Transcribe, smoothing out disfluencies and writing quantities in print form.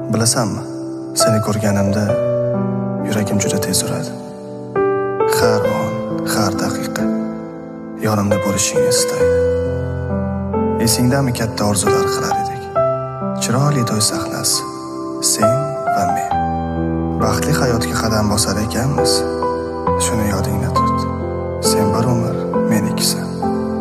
Bilasanmi, seni ko'rganimda yuragim juda tez uradi. Har on, har daqiqa yonimda bo'lishingni istaydi. Esingdami katta orzular qilar edik? Chiroyli to'y sahnasi, sen va men. Baxtli hayotga qadam bosar ekanmiz. Shuni yodingda tut. Sen bir umr, men ikkisan.